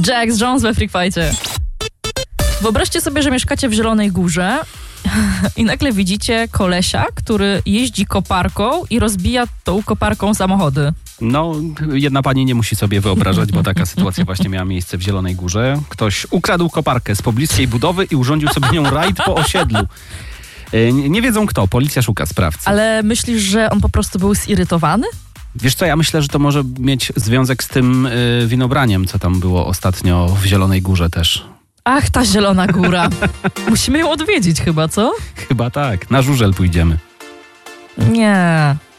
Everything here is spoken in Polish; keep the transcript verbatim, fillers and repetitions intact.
Jax Jones we Freak Fightie. Wyobraźcie sobie, że mieszkacie w Zielonej Górze i nagle widzicie kolesia, który jeździ koparką i rozbija tą koparką samochody. No, jedna pani nie musi sobie wyobrażać, bo taka sytuacja właśnie miała miejsce w Zielonej Górze. Ktoś ukradł koparkę z pobliskiej budowy i urządził sobie nią rajd po osiedlu. Nie, nie wiedzą kto, policja szuka sprawcy. Ale myślisz, że on po prostu był zirytowany? Wiesz co, ja myślę, że to może mieć związek z tym y, winobraniem, co tam było ostatnio w Zielonej Górze też. Ach, ta Zielona Góra. Musimy ją odwiedzić chyba, co? Chyba tak. Na żużel pójdziemy. Nie.